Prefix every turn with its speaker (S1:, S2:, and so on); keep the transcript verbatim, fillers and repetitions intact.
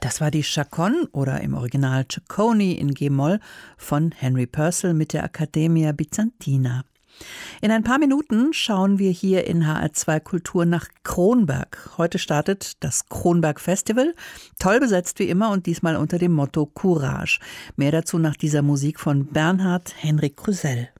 S1: Das war die Chaconne oder im Original Ciccone in G-Moll von Henry Purcell mit der Accademia Byzantina. In ein paar Minuten schauen wir hier in H R zwei Kultur nach Kronberg. Heute startet das Kronberg Festival, toll besetzt wie immer und diesmal unter dem Motto Courage. Mehr dazu nach dieser Musik von Bernhard Henrik Krüsell.